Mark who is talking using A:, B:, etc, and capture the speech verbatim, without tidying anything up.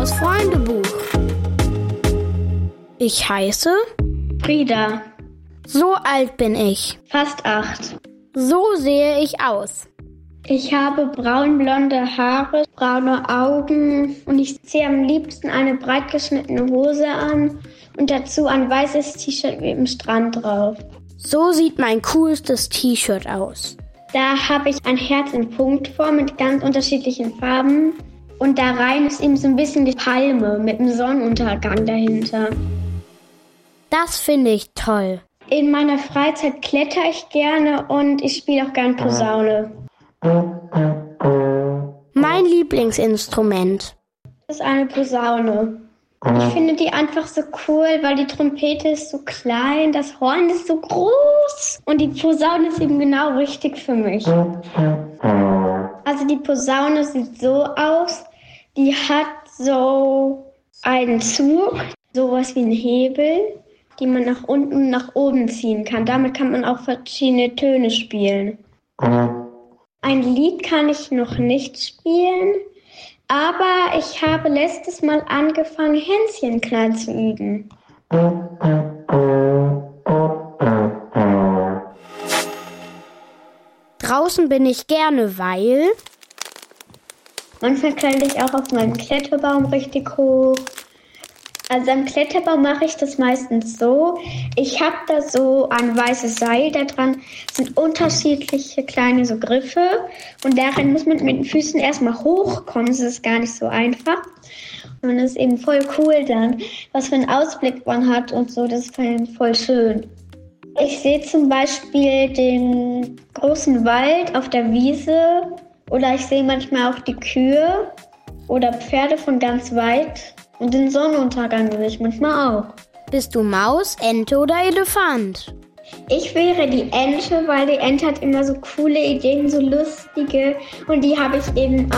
A: Maus Freundebuch. Ich heiße
B: Frieda.
A: So alt bin ich.
B: Fast acht.
A: So sehe ich aus.
B: Ich habe braunblonde Haare, braune Augen und ich ziehe am liebsten eine breit geschnittene Hose an und dazu ein weißes T-Shirt mit dem Strand drauf.
A: So sieht mein coolstes T-Shirt aus.
B: Da habe ich ein Herz in Punktform mit ganz unterschiedlichen Farben und da rein ist eben so ein bisschen die Palme mit dem Sonnenuntergang dahinter.
A: Das finde ich toll.
B: In meiner Freizeit kletter ich gerne und ich spiele auch gern Posaune.
A: Mein Lieblingsinstrument.
B: Das ist eine Posaune. Ich finde die einfach so cool, weil die Trompete ist so klein, das Horn ist so groß und die Posaune ist eben genau richtig für mich. Also die Posaune sieht so aus, die hat so einen Zug, sowas wie einen Hebel, die man nach unten und nach oben ziehen kann. Damit kann man auch verschiedene Töne spielen. Ein Lied kann ich noch nicht spielen, aber ich habe letztes Mal angefangen, Hänschen klein zu üben.
A: Draußen bin ich gerne, weil...
B: Manchmal kletter ich auch auf meinen Kletterbaum richtig hoch. Also am Kletterbaum mache ich das meistens so. Ich habe da so ein weißes Seil, da dran sind unterschiedliche kleine so Griffe und darin muss man mit den Füßen erstmal hochkommen, das ist gar nicht so einfach. Und das ist eben voll cool dann, was für einen Ausblick man hat und so, das ist voll schön. Ich sehe zum Beispiel den großen Wald auf der Wiese oder ich sehe manchmal auch die Kühe oder Pferde von ganz weit. Und den Sonnenuntergang sehe ich manchmal auch.
A: Bist du Maus, Ente oder Elefant?
B: Ich wäre die Ente, weil die Ente hat immer so coole Ideen, so lustige. Und die habe ich eben